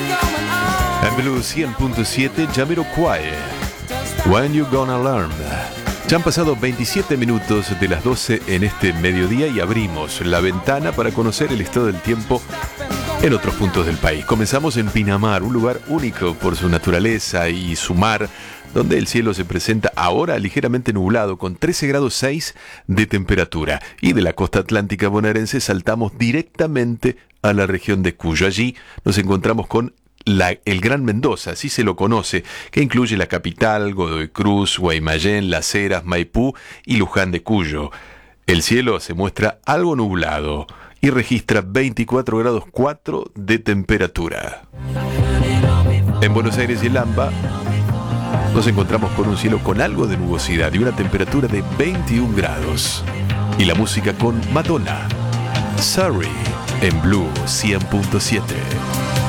En Blue 100.7, Jamiroquai, When You Gonna Learn. Ya han pasado 27 minutos de las 12 en este mediodía y abrimos la ventana para conocer el estado del tiempo en otros puntos del país. Comenzamos en Pinamar, un lugar único por su naturaleza y su mar, donde el cielo se presenta ahora ligeramente nublado con 13 grados 6 de temperatura. Y de la costa atlántica bonaerense saltamos directamente a la región de Cuyo. Allí nos encontramos con el Gran Mendoza, así se lo conoce, que incluye la capital, Godoy Cruz, Guaymallén, Las Heras, Maipú y Luján de Cuyo. El cielo se muestra algo nublado y registra 24 grados 4 de temperatura. En Buenos Aires y el AMBA nos encontramos con un cielo con algo de nubosidad y una temperatura de 21 grados. Y la música con Madonna, Sorry, en Blue 100.7.